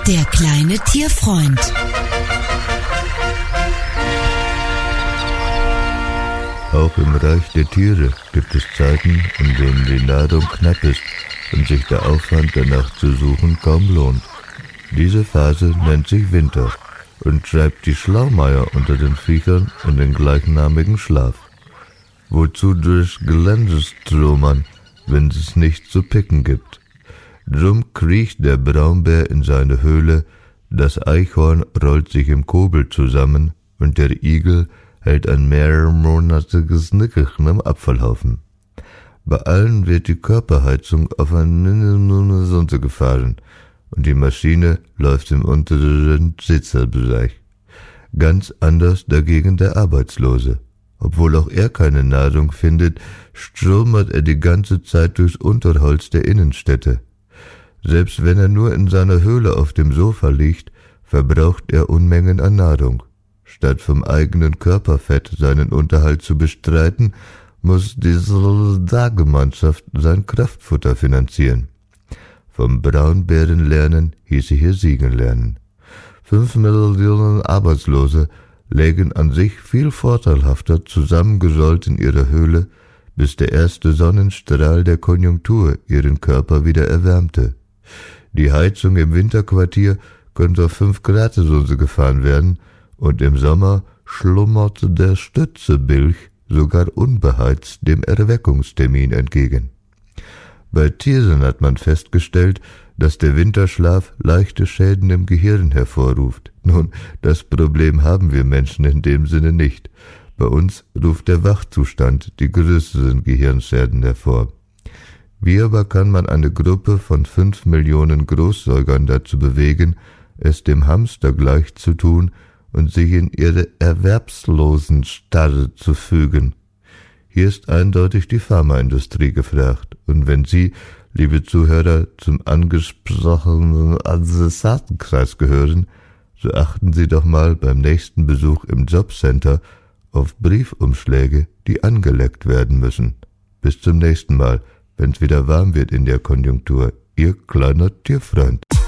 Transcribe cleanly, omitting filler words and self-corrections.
Der kleine Tierfreund. Auch im Reich der Tiere gibt es Zeiten, in denen die Nahrung knapp ist und sich der Aufwand danach zu suchen kaum lohnt. Diese Phase nennt sich Winter und treibt die Schlaumeier unter den Viechern in den gleichnamigen Schlaf. Wozu durchs Gelände stromern, wenn es nichts zu picken gibt? Drum kriecht der Braunbär in seine Höhle, das Eichhorn rollt sich im Kobel zusammen und der Igel hält ein mehrmonatiges Nickerchen am Abfallhaufen. Bei allen wird die Körperheizung auf ein Minimum runtergefahren und die Maschine läuft im unteren Sitzerbereich. Ganz anders dagegen der Arbeitslose. Obwohl auch er keine Nahrung findet, stromert er die ganze Zeit durchs Unterholz der Innenstädte. Selbst wenn er nur in seiner Höhle auf dem Sofa liegt, verbraucht er Unmengen an Nahrung. Statt vom eigenen Körperfett seinen Unterhalt zu bestreiten, muss die Soldatengemeinschaft sein Kraftfutter finanzieren. Vom Braunbären lernen hieße hier siegen lernen. 5 Millionen Arbeitslose lägen an sich viel vorteilhafter zusammengerollt in ihrer Höhle, bis der erste Sonnenstrahl der Konjunktur ihren Körper wieder erwärmte. Die Heizung im Winterquartier konnte auf 5 Grad gefahren werden, und im Sommer schlummerte der Stützebilch sogar unbeheizt dem Erweckungstermin entgegen. Bei Tieren hat man festgestellt, dass der Winterschlaf leichte Schäden im Gehirn hervorruft. Nun, das Problem haben wir Menschen in dem Sinne nicht. Bei uns ruft der Wachzustand die größeren Gehirnschäden hervor. Wie aber kann man eine Gruppe von 5 Millionen Großsäugern dazu bewegen, es dem Hamster gleich zu tun und sich in ihre Erwerbslosenstarre zu fügen? Hier ist eindeutig die Pharmaindustrie gefragt. Und wenn Sie, liebe Zuhörer, zum angesprochenen Adressatenkreis gehören, so achten Sie doch mal beim nächsten Besuch im Jobcenter auf Briefumschläge, die angeleckt werden müssen. Bis zum nächsten Mal, wenn's wieder warm wird in der Konjunktur. Ihr kleiner Tierfreund.